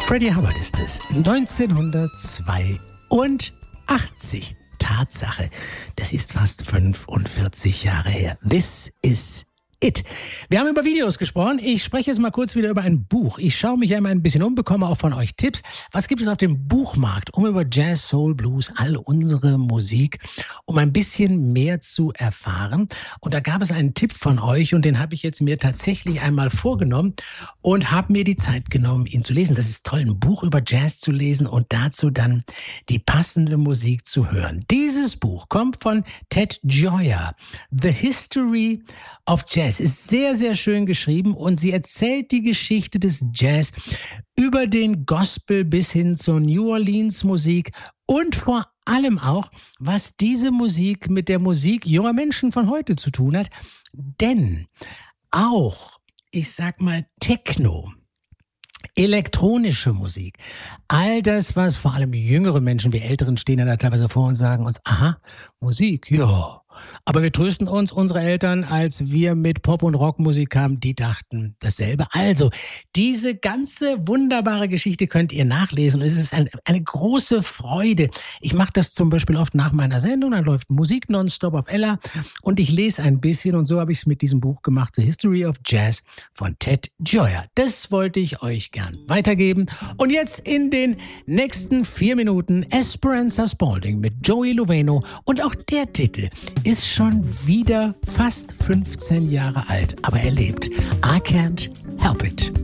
Freddie Hubbard ist es. 1982. Tatsache. Das ist fast 45 Jahre her. This is it. Wir haben über Videos gesprochen. Ich spreche jetzt mal kurz wieder über ein Buch. Ich schaue mich ja immer ein bisschen um, bekomme auch von euch Tipps. Was gibt es auf dem Buchmarkt, um über Jazz, Soul, Blues, all unsere Musik, um ein bisschen mehr zu erfahren? Und da gab es einen Tipp von euch und den habe ich jetzt mir tatsächlich einmal vorgenommen und habe mir die Zeit genommen, ihn zu lesen. Das ist toll, ein Buch über Jazz zu lesen und dazu dann die passende Musik zu hören. Dieses Buch kommt von Ted Gioia. The History of Jazz ist sehr, sehr schön geschrieben und sie erzählt die Geschichte des Jazz über den Gospel bis hin zur New Orleans Musik und vor allem auch, was diese Musik mit der Musik junger Menschen von heute zu tun hat. Denn auch, ich sag mal, Techno, elektronische Musik, all das, was vor allem jüngere Menschen, wir Älteren stehen ja da teilweise vor und sagen uns, aha, Musik, ja. Aber wir trösten uns, unsere Eltern, als wir mit Pop- und Rockmusik kamen, die dachten dasselbe. Also, diese ganze wunderbare Geschichte könnt ihr nachlesen. Es ist eine große Freude. Ich mache das zum Beispiel oft nach meiner Sendung, dann läuft Musik nonstop auf Ella und ich lese ein bisschen und so habe ich es mit diesem Buch gemacht, The History of Jazz von Ted Gioia. Das wollte ich euch gern weitergeben. Und jetzt in den nächsten 4 Minuten Esperanza Spalding mit Joey Loveno und auch der Titel ist schon wieder fast 15 Jahre alt, aber er lebt. I can't help it.